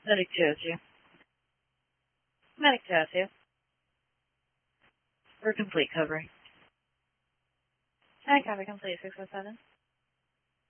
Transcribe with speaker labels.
Speaker 1: Medic 202. Medic 202. For complete coverage. Hi, copy complete 607.